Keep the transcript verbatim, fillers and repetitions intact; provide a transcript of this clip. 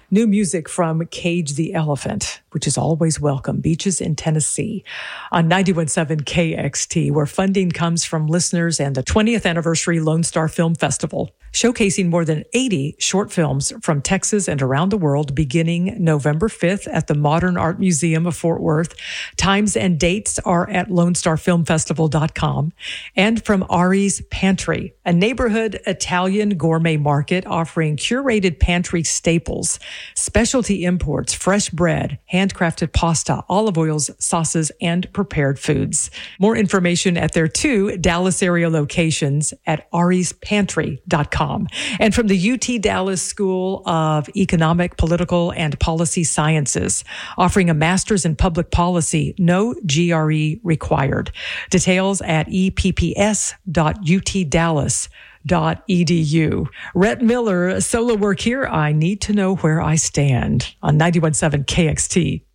New music from Cage the Elephant, which is always welcome. Beaches in Tennessee on ninety-one point seven K X T, where funding comes from listeners and the twentieth anniversary Lone Star Film Festival, showcasing more than eighty short films from Texas and around the world beginning November fifth at the Modern Art Museum of Fort Worth. Times and dates are at lone star film festival dot com. And from Ari's Pantry, a neighborhood Italian gourmet market offering curated pantry staples, specialty imports, fresh bread, handcrafted pasta, olive oils, sauces, and prepared foods. More information at their two Dallas area locations at aris pantry dot com. And from the U T Dallas School of Economic, Political, and Policy Sciences, offering a master's in public policy, no G R E required. Details at e p p s dot u t dallas dot e d u. Rhett Miller, solo work here. I need to know where I stand on ninety-one point seven K X T.